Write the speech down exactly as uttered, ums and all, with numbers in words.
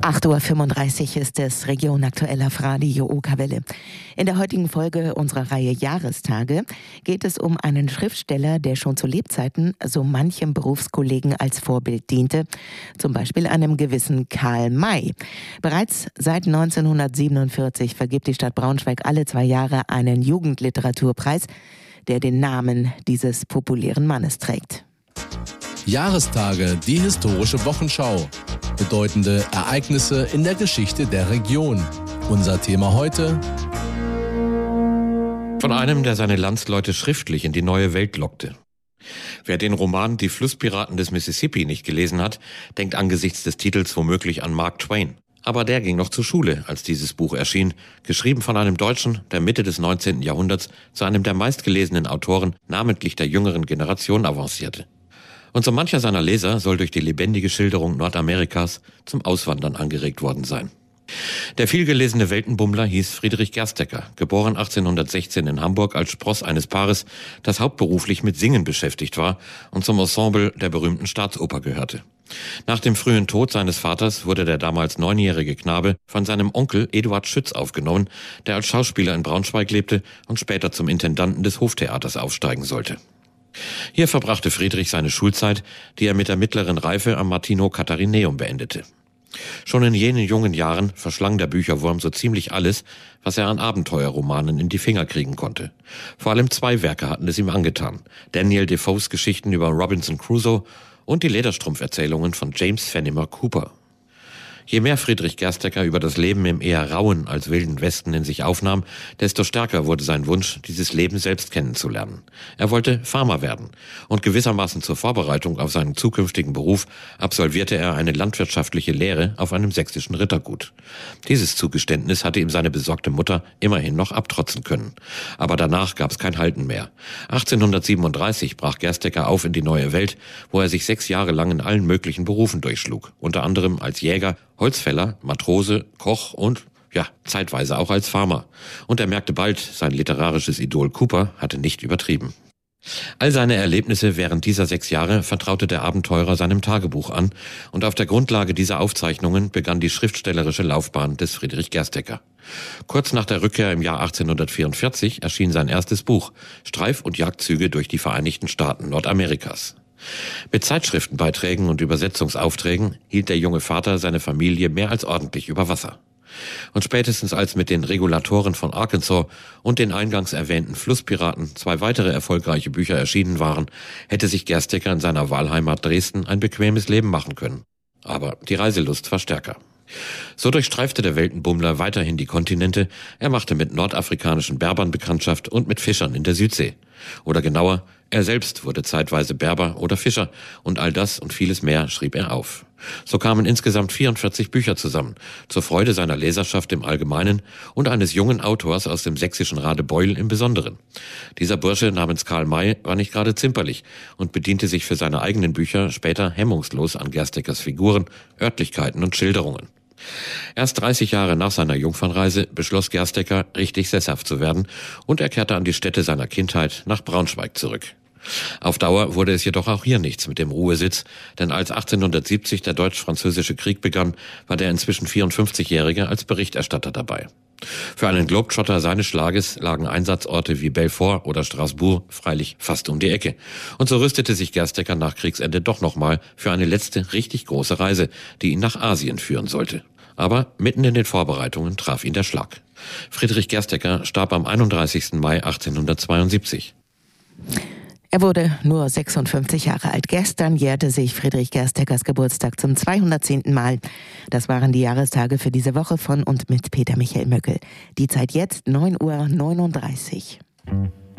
acht Uhr fünfunddreißig ist es, Region aktuell auf Radio Okerwelle. In der heutigen Folge unserer Reihe Jahrestage geht es um einen Schriftsteller, der schon zu Lebzeiten so manchem Berufskollegen als Vorbild diente, zum Beispiel einem gewissen Karl May. Bereits seit neunzehnhundertsiebenundvierzig vergibt die Stadt Braunschweig alle zwei Jahre einen Jugendliteraturpreis, der den Namen dieses populären Mannes trägt. Jahrestage, die historische Wochenschau. Bedeutende Ereignisse in der Geschichte der Region. Unser Thema heute: Von einem, der seine Landsleute schriftlich in die neue Welt lockte. Wer den Roman Die Flusspiraten des Mississippi nicht gelesen hat, denkt angesichts des Titels womöglich an Mark Twain. Aber der ging noch zur Schule, als dieses Buch erschien, geschrieben von einem Deutschen, der Mitte des neunzehnten Jahrhunderts zu einem der meistgelesenen Autoren, namentlich der jüngeren Generation, avancierte. Und so mancher seiner Leser soll durch die lebendige Schilderung Nordamerikas zum Auswandern angeregt worden sein. Der vielgelesene Weltenbummler hieß Friedrich Gerstecker, geboren achtzehnhundertsechzehn in Hamburg als Spross eines Paares, das hauptberuflich mit Singen beschäftigt war und zum Ensemble der berühmten Staatsoper gehörte. Nach dem frühen Tod seines Vaters wurde der damals neunjährige Knabe von seinem Onkel Eduard Schütz aufgenommen, der als Schauspieler in Braunschweig lebte und später zum Intendanten des Hoftheaters aufsteigen sollte. Hier verbrachte Friedrich seine Schulzeit, die er mit der mittleren Reife am Martino Katharineum beendete. Schon in jenen jungen Jahren verschlang der Bücherwurm so ziemlich alles, was er an Abenteuerromanen in die Finger kriegen konnte. Vor allem zwei Werke hatten es ihm angetan: Daniel Defoes Geschichten über Robinson Crusoe und die Lederstrumpferzählungen von James Fenimore Cooper. Je mehr Friedrich Gerstecker über das Leben im eher rauen als wilden Westen in sich aufnahm, desto stärker wurde sein Wunsch, dieses Leben selbst kennenzulernen. Er wollte Farmer werden und gewissermaßen zur Vorbereitung auf seinen zukünftigen Beruf absolvierte er eine landwirtschaftliche Lehre auf einem sächsischen Rittergut. Dieses Zugeständnis hatte ihm seine besorgte Mutter immerhin noch abtrotzen können. Aber danach gab es kein Halten mehr. achtzehnhundertsiebenunddreißig brach Gerstecker auf in die neue Welt, wo er sich sechs Jahre lang in allen möglichen Berufen durchschlug, unter anderem als Jäger, Holzfäller, Matrose, Koch und, ja, zeitweise auch als Farmer. Und er merkte bald, sein literarisches Idol Cooper hatte nicht übertrieben. All seine Erlebnisse während dieser sechs Jahre vertraute der Abenteurer seinem Tagebuch an, und auf der Grundlage dieser Aufzeichnungen begann die schriftstellerische Laufbahn des Friedrich Gerstecker. Kurz nach der Rückkehr im Jahr achtzehnhundertvierundvierzig erschien sein erstes Buch, Streif- und Jagdzüge durch die Vereinigten Staaten Nordamerikas. Mit Zeitschriftenbeiträgen und Übersetzungsaufträgen hielt der junge Vater seine Familie mehr als ordentlich über Wasser. Und spätestens als mit den Regulatoren von Arkansas und den eingangs erwähnten Flusspiraten zwei weitere erfolgreiche Bücher erschienen waren, hätte sich Gerstecker in seiner Wahlheimat Dresden ein bequemes Leben machen können. Aber die Reiselust war stärker. So durchstreifte der Weltenbummler weiterhin die Kontinente. Er machte mit nordafrikanischen Berbern Bekanntschaft und mit Fischern in der Südsee. Oder genauer, er selbst wurde zeitweise Berber oder Fischer, und all das und vieles mehr schrieb er auf. So kamen insgesamt vierundvierzig Bücher zusammen, zur Freude seiner Leserschaft im Allgemeinen und eines jungen Autors aus dem sächsischen Radebeul im Besonderen. Dieser Bursche namens Karl May war nicht gerade zimperlich und bediente sich für seine eigenen Bücher später hemmungslos an Gersteckers Figuren, Örtlichkeiten und Schilderungen. Erst dreißig Jahre nach seiner Jungfernreise beschloss Gerstecker, richtig sesshaft zu werden, und er kehrte an die Stätte seiner Kindheit nach Braunschweig zurück. Auf Dauer wurde es jedoch auch hier nichts mit dem Ruhesitz, denn als achtzehnhundertsiebzig der Deutsch-Französische Krieg begann, war der inzwischen vierundfünfzigjährige als Berichterstatter dabei. Für einen Globetrotter seines Schlages lagen Einsatzorte wie Belfort oder Straßburg freilich fast um die Ecke. Und so rüstete sich Gerstecker nach Kriegsende doch nochmal für eine letzte richtig große Reise, die ihn nach Asien führen sollte. Aber mitten in den Vorbereitungen traf ihn der Schlag. Friedrich Gerstecker starb am einunddreißigsten Mai achtzehnhundertzweiundsiebzig. Er wurde nur sechsundfünfzig Jahre alt. Gestern jährte sich Friedrich Gersteckers Geburtstag zum zweihundertzehnten Mal. Das waren die Jahrestage für diese Woche von und mit Peter Michael Möckel. Die Zeit jetzt neun Uhr neununddreißig.